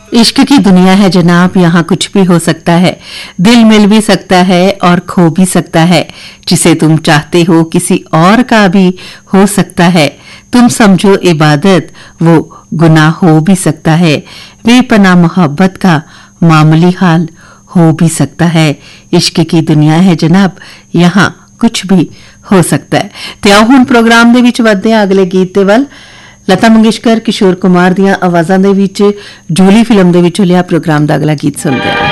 इश्क की दुनिया है जनाब, यहाँ कुछ भी हो सकता है। दिल मिल भी सकता है और खो भी सकता है। जिसे तुम चाहते हो किसी और का भी हो सकता है। तुम समझो इबादत, वो गुनाह हो भी सकता है। बेपनाह मोहब्बत का मामूली हाल हो भी सकता है। इश्क की दुनिया है जनाब, यहाँ कुछ भी हो सकता है। ਤੇ ਆਓ ਹੁਣ ਪ੍ਰੋਗਰਾਮ ਦੇ ਵਿੱਚ ਵਧਦੇ ਹਾਂ ਅਗਲੇ ਗੀਤ ਦੇ ਵੱਲ। लता मंगेशकर किशोर कुमार दियां आवाज़ां दे विच जूली फिल्म दे विचों लिया प्रोग्राम दा अगला गीत सुनते हैं।